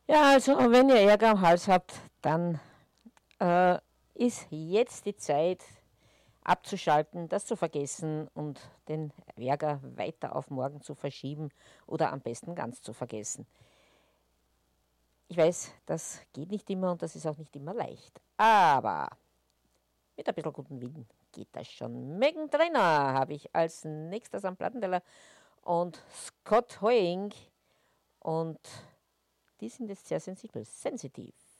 Ja, also wenn ihr Ärger am Hals habt, dann äh, ist jetzt die Zeit abzuschalten, das zu vergessen und den Ärger weiter auf morgen zu verschieben oder am besten ganz zu vergessen. Ich weiß, das geht nicht immer und das ist auch nicht immer leicht. Aber mit ein bisschen guten Willen geht das schon. Megan Trainor habe ich als nächstes am Plattenteller und Scott Hoying und die sind jetzt sehr sensibel. Sensitiv.